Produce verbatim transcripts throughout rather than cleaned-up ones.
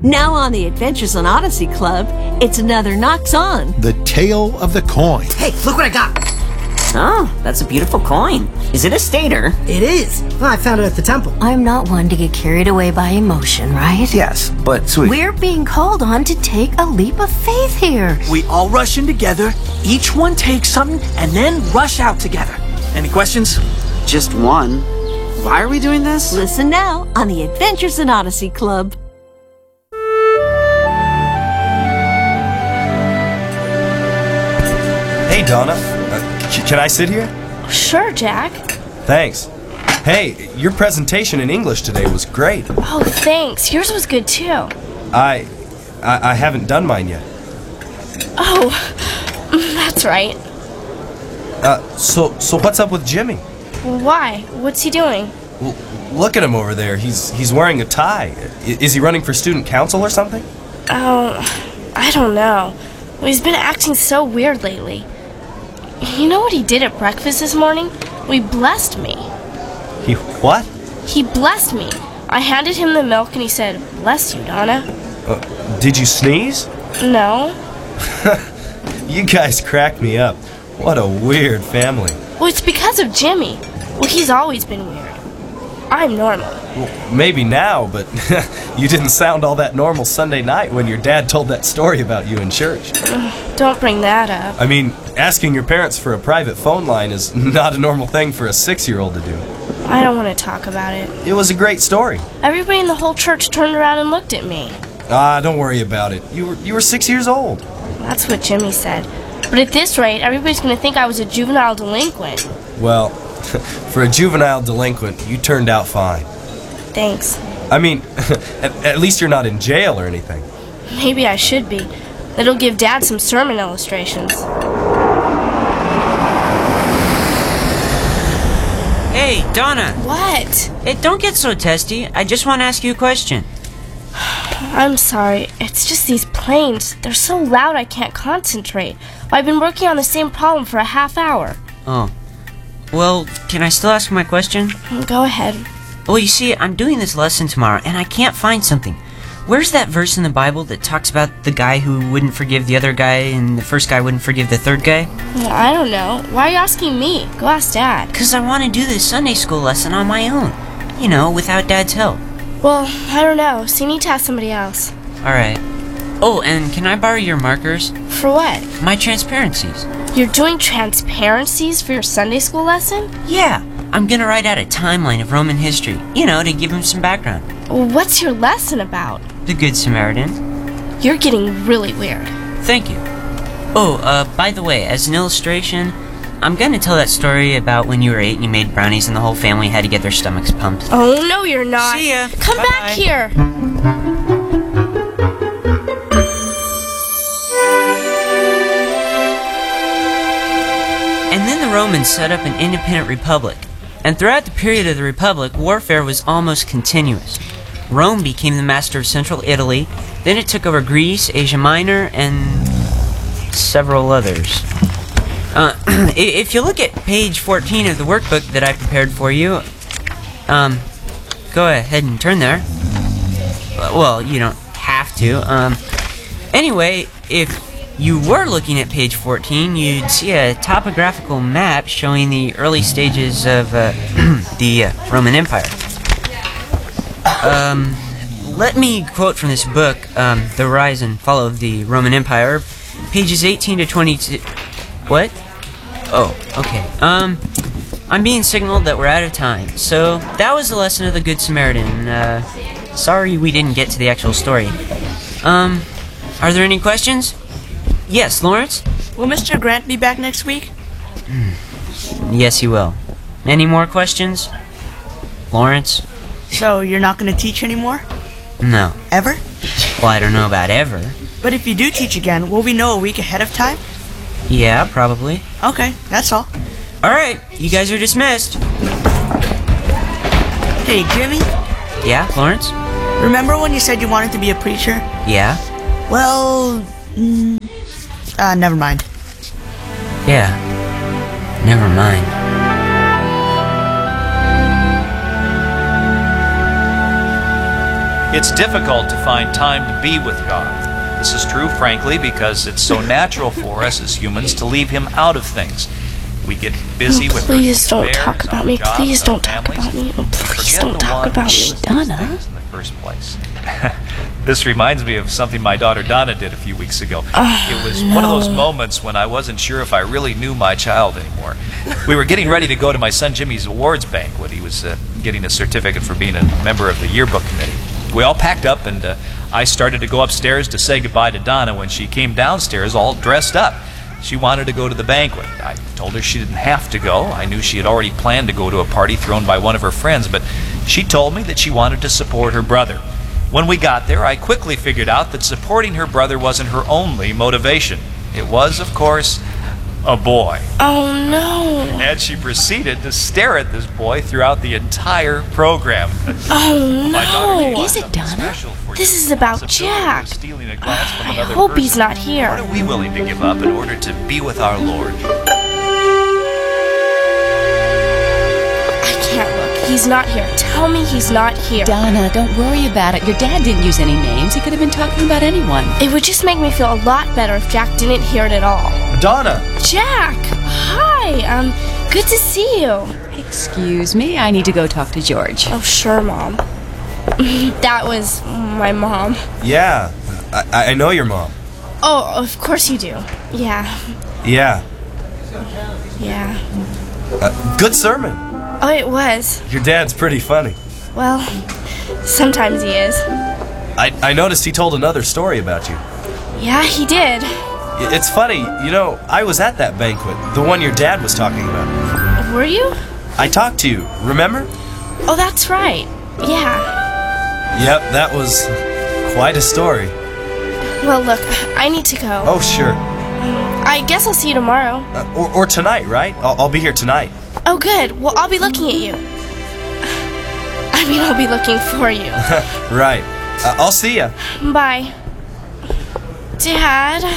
Now on the Adventures on Odyssey Club, it's another Knocks On. The Tale of the Coin. Hey, look what I got. Oh, that's a beautiful coin. Is it a stater? It is. Well, I found it at the temple. I'm not one to get carried away by emotion, right? Yes, but sweet. We're being called on to take a leap of faith here. We all rush in together, each one takes something, and then rush out together. Any questions? Just one. Why are we doing this? Listen now on the Adventures in Odyssey Club. Hey, Donna. Uh, c- can I sit here? Sure, Jack. Thanks. Hey, your presentation in English today was great. Oh, thanks. Yours was good, too. I, I, I haven't done mine yet. Oh, that's right. Uh, so, so what's up with Jimmy? Why? What's he doing? Well, look at him over there. He's he's wearing a tie. I- is he running for student council or something? Oh, I don't know. Well, he's been acting so weird lately. You know what he did at breakfast this morning? He blessed me. He what? He blessed me. I handed him the milk and he said, "Bless you, Donna." Uh, did you sneeze? No. You guys crack me up. What a weird family. Well, it's because of Jimmy. Well, he's always been weird. I'm normal. Well, maybe now, but you didn't sound all that normal Sunday night when your dad told that story about you in church. Don't bring that up. I mean, asking your parents for a private phone line is not a normal thing for a six-year-old to do. I don't want to talk about it. It was a great story. Everybody in the whole church turned around and looked at me. Ah, don't worry about it. You were you were six years old. That's what Jimmy said. But at this rate, everybody's going to think I was a juvenile delinquent. Well, for a juvenile delinquent, you turned out fine. Thanks. I mean, at, at least you're not in jail or anything. Maybe I should be. It'll give Dad some sermon illustrations. Hey, Donna. What? Hey, don't get so testy. I just want to ask you a question. I'm sorry. It's just these planes. They're so loud I can't concentrate. I've been working on the same problem for a half hour. Oh. Well, can I still ask my question? Go ahead. Well, you see, I'm doing this lesson tomorrow, and I can't find something. Where's that verse in the Bible that talks about the guy who wouldn't forgive the other guy and the first guy wouldn't forgive the third guy? Well, I don't know. Why are you asking me? Go ask Dad. Because I want to do this Sunday school lesson on my own. You know, without Dad's help. Well, I don't know. So you need to ask somebody else. Alright. Oh, and can I borrow your markers? For what? My transparencies. You're doing transparencies for your Sunday school lesson? Yeah. I'm gonna write out a timeline of Roman history, you know, to give him some background. Well, what's your lesson about? The Good Samaritan. You're getting really weird. Thank you. Oh, uh, by the way, as an illustration, I'm gonna tell that story about when you were eight and you made brownies and the whole family had to get their stomachs pumped. Oh, no, you're not. See ya. Come Bye-bye. back here. And then the Romans set up an independent republic. And throughout the period of the republic, warfare was almost continuous. Rome became the master of central Italy, then it took over Greece, Asia Minor, and several others. Uh, if you look at page fourteen of the workbook that I prepared for you, um, go ahead and turn there. Well, you don't have to. Um, anyway, if you were looking at page fourteen, you'd see a topographical map showing the early stages of uh, the uh, Roman Empire. Um, let me quote from this book, um, The Rise and Fall of the Roman Empire, pages eighteen to twenty-two. What? Oh, okay. Um, I'm being signaled that we're out of time. So, that was the lesson of the Good Samaritan. Uh, sorry we didn't get to the actual story. Um, are there any questions? Yes, Lawrence? Will Mister Grant be back next week? Yes, he will. Any more questions? Lawrence? So, you're not going to teach anymore? No. Ever? Well, I don't know about ever. But if you do teach again, will we know a week ahead of time? Yeah, probably. Okay, that's all. Alright, you guys are dismissed. Hey, Jimmy? Yeah, Lawrence? Remember when you said you wanted to be a preacher? Yeah? Well, mm, uh, never mind. Yeah. Never mind. It's difficult to find time to be with God. This is true, frankly, because it's so natural for us as humans to leave Him out of things. We get busy Oh, with please our don't affairs, talk about our me. jobs, Please our don't talk families. about me. Oh, We please forget don't the talk one about who me. gives us Donna? things in the first place. This reminds me of something my daughter Donna did a few weeks ago. Oh, it was no. one of those moments when I wasn't sure if I really knew my child anymore. We were getting ready to go to my son Jimmy's awards banquet. He was uh, getting a certificate for being a member of the yearbook committee. We all packed up, and uh, I started to go upstairs to say goodbye to Donna when she came downstairs all dressed up. She wanted to go to the banquet. I told her she didn't have to go. I knew she had already planned to go to a party thrown by one of her friends, but she told me that she wanted to support her brother. When we got there, I quickly figured out that supporting her brother wasn't her only motivation. It was, of course, a boy. Oh, no. And she proceeded to stare at this boy throughout the entire program. Oh, My daughter no. gave Is it something Donna? special for This you. is about Possibility Jack. of stealing a glance from I another hope person. he's not here. What are we willing to give up in order to be with our Lord? I can't look. He's not here. Tell me he's not here. Donna, don't worry about it. Your dad didn't use any names. He could have been talking about anyone. It would just make me feel a lot better if Jack didn't hear it at all. Donna! Jack! Hi! Um, good to see you. Excuse me, I need to go talk to George. Oh, sure, Mom. That was my mom. Yeah, I, I know your mom. Oh, of course you do. Yeah. Yeah. Yeah. Uh, good sermon. Oh, it was. Your dad's pretty funny. Well, sometimes he is. I, I noticed he told another story about you. Yeah, he did. It's funny, you know, I was at that banquet, the one your dad was talking about. Were you? I talked to you, remember? Oh, that's right. Yeah. Yep, that was quite a story. Well, look, I need to go. Oh, sure. I guess I'll see you tomorrow. Uh, or, or tonight, right? I'll, I'll be here tonight. Oh, good. Well, I'll be looking at you. I mean, I'll be looking for you. Right. Uh, I'll see ya. Bye. Dad?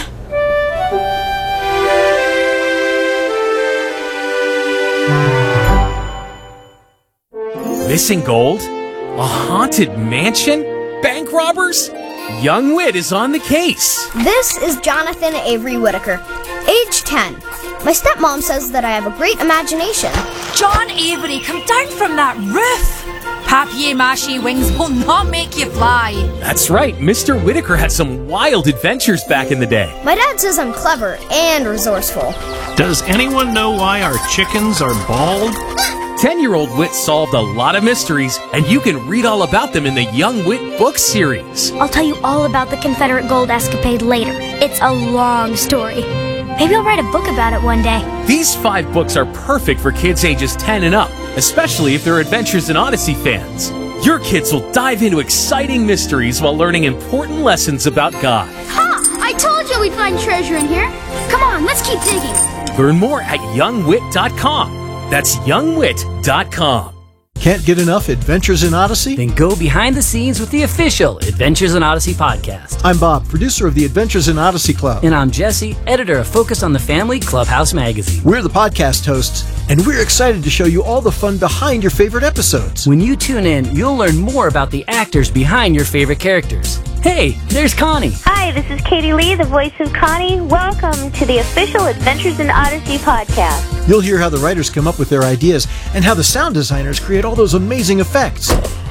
Missing gold? A haunted mansion? Bank robbers? Young Wit is on the case. This is Jonathan Avery Whitaker, age ten. My stepmom says that I have a great imagination. John Avery, come down from that roof! Papier-mâché wings will not make you fly. That's right, Mister Whitaker had some wild adventures back in the day. My dad says I'm clever and resourceful. Does anyone know why our chickens are bald? Ten-year-old Wit solved a lot of mysteries, and you can read all about them in the Young Wit book series. I'll tell you all about the Confederate gold escapade later. It's a long story. Maybe I'll write a book about it one day. These five books are perfect for kids ages ten and up, especially if they're Adventures in Odyssey fans. Your kids will dive into exciting mysteries while learning important lessons about God. Ha! I told you we'd find treasure in here. Come on, let's keep digging. Learn more at young wit dot com. That's young wit dot com. Can't get enough Adventures in Odyssey? Then go behind the scenes with the official Adventures in Odyssey podcast. I'm Bob, producer of the Adventures in Odyssey Club. And I'm Jesse, editor of Focus on the Family Clubhouse magazine. We're the podcast hosts, and we're excited to show you all the fun behind your favorite episodes. When you tune in, you'll learn more about the actors behind your favorite characters. Hey, there's Connie. Hi, this is Katie Lee, the voice of Connie. Welcome to the official Adventures in Odyssey podcast. You'll hear how the writers come up with their ideas and how the sound designers create all those amazing effects.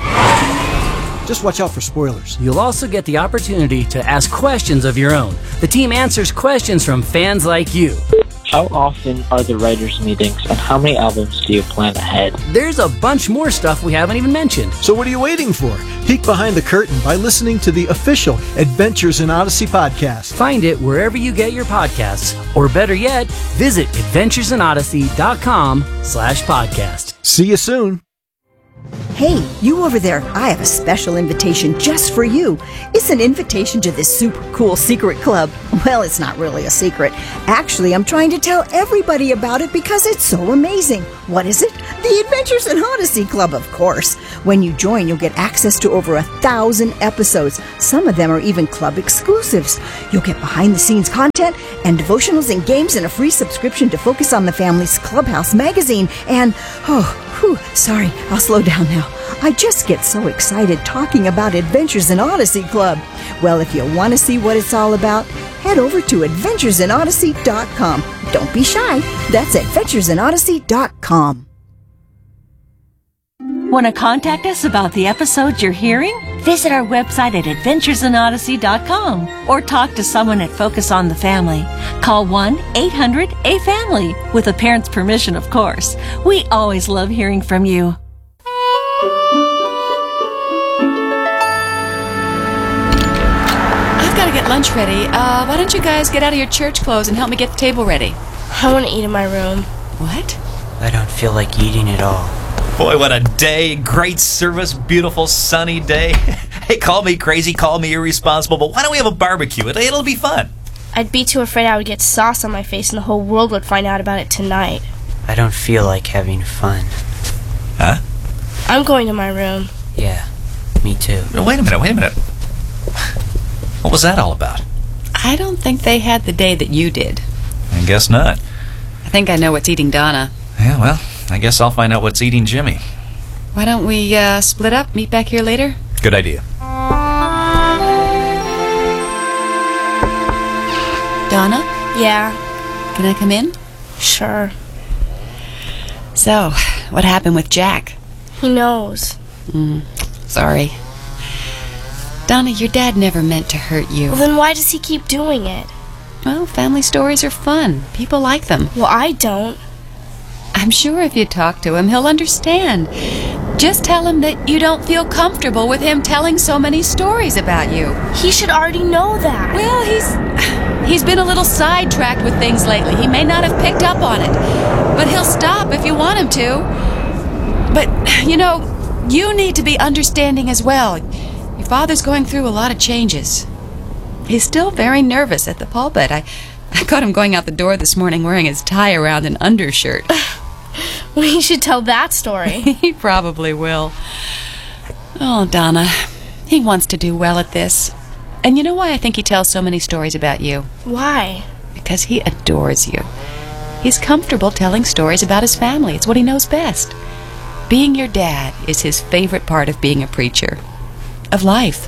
Just watch out for spoilers. You'll also get the opportunity to ask questions of your own. The team answers questions from fans like you. How often are the writers' meetings, and how many albums do you plan ahead? There's a bunch more stuff we haven't even mentioned. So what are you waiting for? Peek behind the curtain by listening to the official Adventures in Odyssey podcast. Find it wherever you get your podcasts, or better yet, visit adventures in odyssey dot com slash podcast. See you soon. Hey, you over there, I have a special invitation just for you. It's an invitation to this super cool secret club. Well, it's not really a secret. Actually, I'm trying to tell everybody about it because it's so amazing. What is it? The Adventures in Odyssey Club, of course. When you join, you'll get access to over a thousand episodes. Some of them are even club exclusives. You'll get behind-the-scenes content and devotionals and games and a free subscription to Focus on the Family's Clubhouse magazine. And, oh, whew, sorry, I'll slow down now. I just get so excited talking about Adventures in Odyssey Club. Well, if you want to see what it's all about, head over to adventures in odyssey dot com. Don't be shy. That's adventures in odyssey dot com. Want to contact us about the episodes you're hearing? Visit our website at adventures in odyssey dot com or talk to someone at Focus on the Family. Call one eight hundred A family, with a parent's permission, of course. We always love hearing from you. I've got to get lunch ready. Uh, why don't you guys get out of your church clothes and help me get the table ready? I want to eat in my room. What? I don't feel like eating at all. Boy, what a day. Great service, beautiful sunny day. Hey, call me crazy, call me irresponsible, but why don't we have a barbecue? It, it'll be fun. I'd be too afraid I would get sauce on my face and the whole world would find out about it tonight. I don't feel like having fun. Huh? I'm going to my room. Yeah, me too. Wait a minute, wait a minute. What was that all about? I don't think they had the day that you did. I guess not. I think I know what's eating Donna. Yeah, well, I guess I'll find out what's eating Jimmy. Why don't we uh, split up, meet back here later? Good idea. Donna? Yeah? Can I come in? Sure. So, what happened with Jack? He knows. Mm, sorry. Donna, your dad never meant to hurt you. Well, then why does he keep doing it? Well, family stories are fun. People like them. Well, I don't. I'm sure if you talk to him, he'll understand. Just tell him that you don't feel comfortable with him telling so many stories about you. He should already know that. Well, he's he's been a little sidetracked with things lately. He may not have picked up on it, but he'll stop if you want him to. But, you know, you need to be understanding as well. Your father's going through a lot of changes. He's still very nervous at the pulpit. I, I caught him going out the door this morning wearing his tie around an undershirt. We should tell that story. He probably will. Oh, Donna, he wants to do well at this. And you know why I think he tells so many stories about you? Why? Because he adores you. He's comfortable telling stories about his family. It's what he knows best. Being your dad is his favorite part of being a preacher. Of life.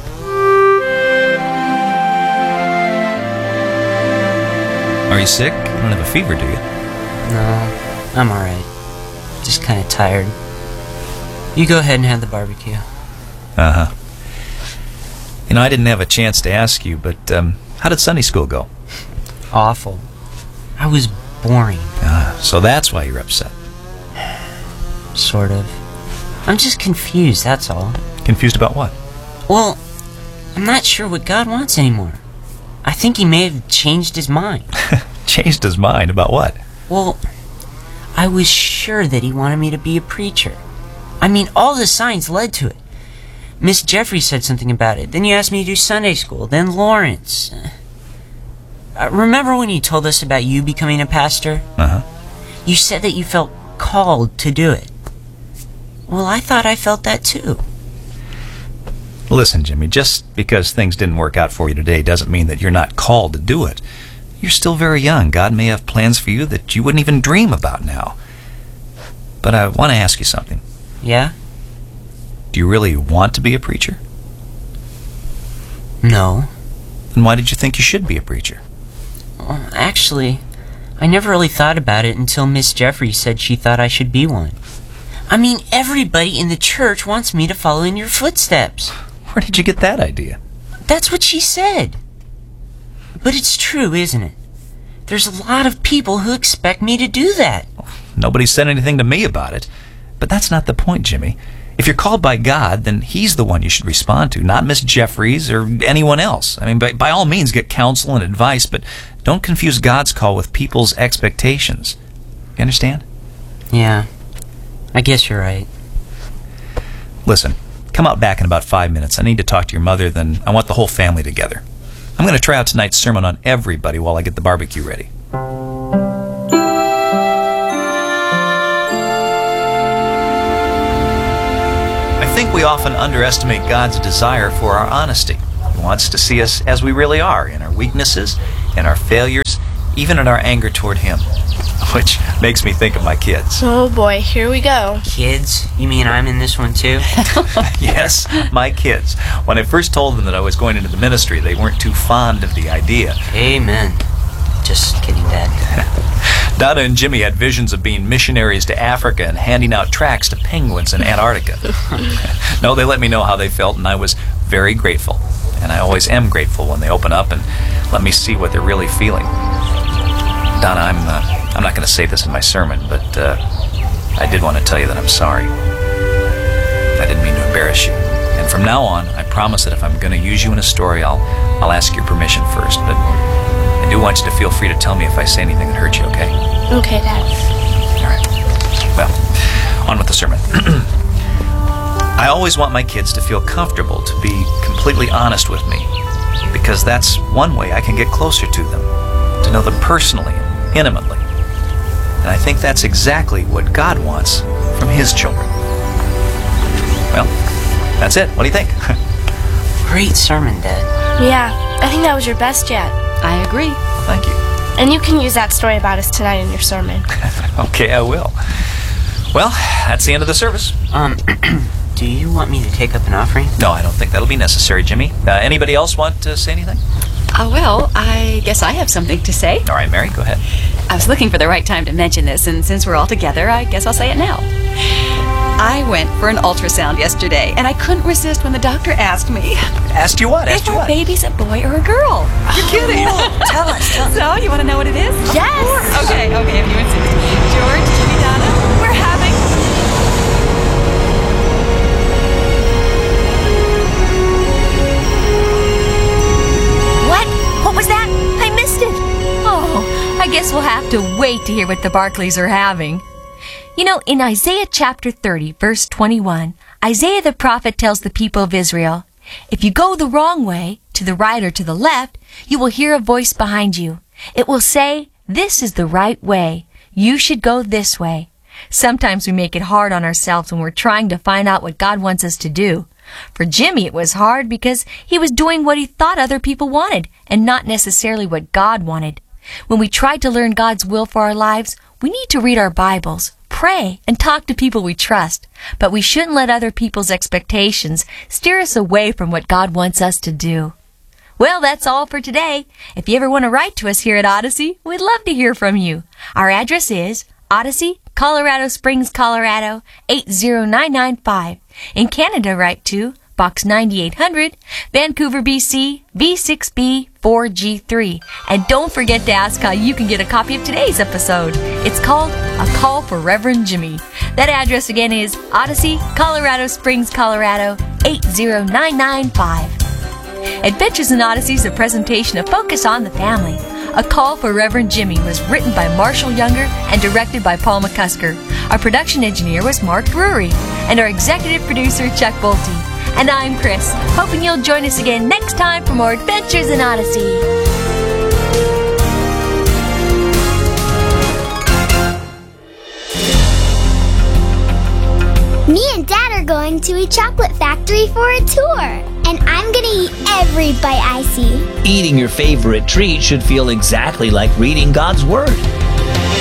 Are you sick? You don't have a fever, do you? No, I'm alright. Just kind of tired. You go ahead and have the barbecue. Uh-huh. You know, I didn't have a chance to ask you, but um, how did Sunday school go? Awful. I was boring. Ah, so that's why you're upset. Sort of. I'm just confused, that's all. Confused about what? Well, I'm not sure what God wants anymore. I think he may have changed his mind. Changed his mind? About what? Well, I was sure that he wanted me to be a preacher. I mean, all the signs led to it. Miss Jeffrey said something about it. Then you asked me to do Sunday school. Then Lawrence. Uh, remember when you told us about you becoming a pastor? Uh-huh. You said that you felt called to do it. Well, I thought I felt that too. Listen, Jimmy, just because things didn't work out for you today doesn't mean that you're not called to do it. You're still very young. God may have plans for you that you wouldn't even dream about now. But I want to ask you something. Yeah? Do you really want to be a preacher? No. Then why did you think you should be a preacher? Well, actually, I never really thought about it until Miss Jeffrey said she thought I should be one. I mean, everybody in the church wants me to follow in your footsteps. Where did you get that idea? That's what she said. But it's true, isn't it? There's a lot of people who expect me to do that. Nobody said anything to me about it. But that's not the point, Jimmy. If you're called by God, then he's the one you should respond to, not Miss Jeffries or anyone else. I mean, by, by all means, get counsel and advice, but don't confuse God's call with people's expectations. You understand? Yeah, I guess you're right. Listen, come out back in about five minutes. I need to talk to your mother, then I want the whole family together. I'm going to try out tonight's sermon on everybody while I get the barbecue ready. I think we often underestimate God's desire for our honesty. He wants to see us as we really are, in our weaknesses, in our failures, even in our anger toward Him. Which makes me think of my kids. Oh boy, here we go. Kids? You mean I'm in this one too? Yes, my kids. When I first told them that I was going into the ministry, they weren't too fond of the idea. Amen. Just kidding, Dad. Donna and Jimmy had visions of being missionaries to Africa and handing out tracts to penguins in Antarctica. No, they let me know how they felt, and I was very grateful. And I always am grateful when they open up and let me see what they're really feeling. Donna, I'm uh, I'm not going to say this in my sermon, but uh, I did want to tell you that I'm sorry. I didn't mean to embarrass you. And from now on, I promise that if I'm going to use you in a story, I'll I'll ask your permission first. But I do want you to feel free to tell me if I say anything that hurts you, okay? Okay, Dad. All right. Well, on with the sermon. I always want my kids to feel comfortable to be completely honest with me, because that's one way I can get closer to them, to know them personally and intimately. And I think that's exactly what God wants from His children. Well, that's it. What do you think? Great sermon, Dad. Yeah, I think that was your best yet. I agree. Well, thank you. And you can use that story about us tonight in your sermon. Okay, I will. Well, that's the end of the service. Um, do you want me to take up an offering? No, I don't think that'll be necessary, Jimmy. Uh, anybody else want to say anything? Uh, well, I guess I have something to say. All right, Mary, go ahead. I was looking for the right time to mention this, and since we're all together, I guess I'll say it now. I went for an ultrasound yesterday, and I couldn't resist when the doctor asked me. Asked you what? Asked if you our what? baby's a boy or a girl. You're kidding. Tell us, tell us. So, you want to know what it is? Yes. Okay, okay, if you insist. George, Jimmy, Donna, we're having... What? What was that? I missed it. Oh, I guess we'll have to wait to hear what the Barclays are having. You know, in Isaiah chapter thirty, verse twenty-one, Isaiah the prophet tells the people of Israel, if you go the wrong way, to the right or to the left, you will hear a voice behind you. It will say, this is the right way. You should go this way. Sometimes we make it hard on ourselves when we're trying to find out what God wants us to do. For Jimmy, it was hard because he was doing what he thought other people wanted and not necessarily what God wanted. When we try to learn God's will for our lives, we need to read our Bibles, pray, and talk to people we trust. But we shouldn't let other people's expectations steer us away from what God wants us to do. Well, that's all for today. If you ever want to write to us here at Odyssey, we'd love to hear from you. Our address is Odyssey, Colorado Springs, Colorado, eight zero nine nine five. In Canada, write to Box ninety-eight hundred, Vancouver, B C, V six B four G three. And don't forget to ask how you can get a copy of today's episode. It's called A Call for Reverend Jimmy. That address again is Odyssey, Colorado Springs, Colorado, eight zero nine nine five. Adventures in Odyssey is a presentation of Focus on the Family. A Call for Reverend Jimmy was written by Marshall Younger and directed by Paul McCusker. Our production engineer was Mark Brewery, and our executive producer, Chuck Bolte. And I'm Chris, hoping you'll join us again next time for more Adventures in Odyssey. Me and Dad are going to a chocolate factory for a tour. And I'm gonna eat every bite I see. Eating your favorite treat should feel exactly like reading God's Word.